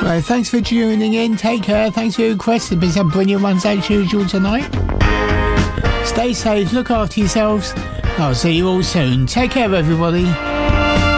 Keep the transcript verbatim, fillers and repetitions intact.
Well, thanks for tuning in. Take care. Thanks for your requests. There's been some brilliant ones as usual tonight. Stay safe. Look after yourselves. I'll see you all soon. Take care, everybody.